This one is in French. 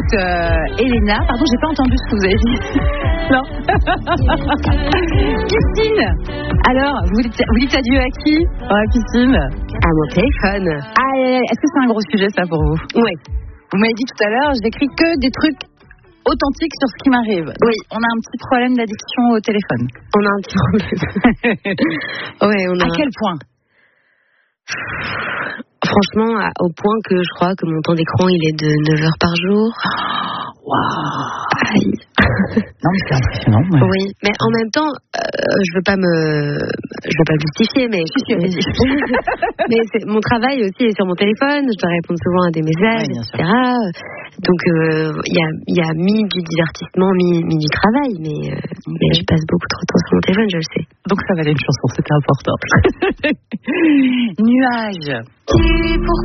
écoute Elena. Pardon, j'ai pas entendu ce que vous avez dit. Non. Christine, alors, vous dites adieu à qui? Christine. À mon téléphone. Est-ce que c'est un gros sujet, ça, pour vous? Oui. Vous m'avez dit tout à l'heure, je n'écris que des trucs authentiques sur ce qui m'arrive. Oui. On a un petit problème d'addiction au téléphone. On a un petit problème. À quel point? Franchement, au point que je crois que mon temps d'écran, il est de 9 heures par jour. Waouh. Aïe. Non, mais c'est impressionnant. Ouais. Oui, mais en même temps, je veux pas me justifier, mais mais mon travail aussi est sur mon téléphone. Je dois répondre souvent à des messages, etc. Donc il y a mis du divertissement, mis du travail, mais je passe beaucoup trop de temps sur mon téléphone, je le sais. Donc ça valait une chanson, c'était important. Nuage.